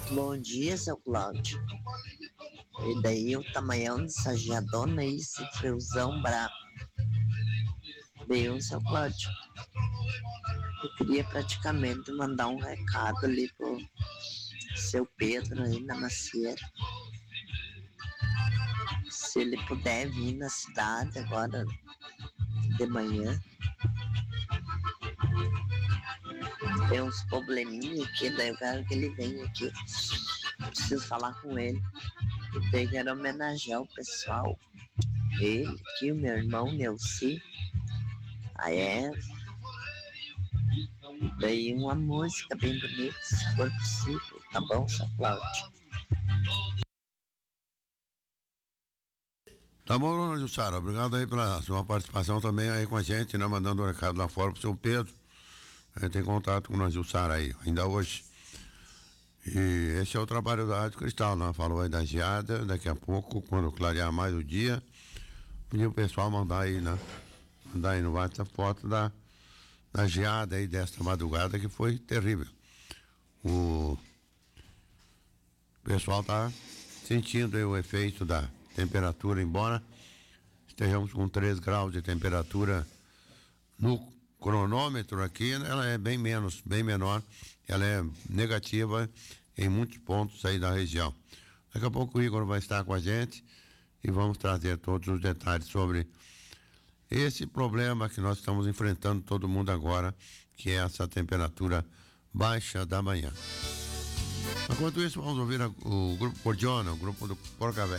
Bom dia, seu Cláudio. E daí o tamanhão dessa geadona aí, esse friozão brabo. Deu, seu Cláudio. Eu queria praticamente mandar um recado ali pro seu Pedro aí na macieira. Se ele puder vir na cidade agora de manhã. Tem uns probleminha aqui, daí eu quero que ele venha aqui. Preciso falar com ele. E daí quero homenagear o pessoal. Ele aqui, o meu irmão Neuci, a Eva. Daí uma música bem bonita, se for possível, tá bom, seu Cláudio? Tá bom, dona Jussara, obrigado aí pela sua participação também aí com a gente, né? Mandando um recado lá fora pro seu Pedro. A gente tem contato com a Jussara aí, ainda hoje. E esse é o trabalho da Rádio Cristal, né? Falou aí da geada, daqui a pouco, quando clarear mais o dia, pedir o pessoal mandar aí, né? Mandar aí no WhatsApp foto da geada aí desta madrugada, que foi terrível. O pessoal tá sentindo aí o efeito da temperatura, embora estejamos com 3 graus de temperatura no cronômetro aqui, ela é bem menor, ela é negativa em muitos pontos aí da região. Daqui a pouco o Igor vai estar com a gente e vamos trazer todos os detalhes sobre esse problema que nós estamos enfrentando todo mundo agora, que é essa temperatura baixa da manhã. Enquanto isso, vamos ouvir o grupo Cordiona, o grupo do Porca Véia.